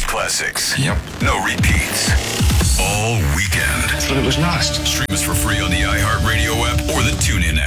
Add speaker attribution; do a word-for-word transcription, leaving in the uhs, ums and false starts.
Speaker 1: classics.
Speaker 2: Yep.
Speaker 1: No repeats. All weekend.
Speaker 2: That's what it was lost.
Speaker 1: Stream us for free on the iHeartRadio app or the TuneIn app.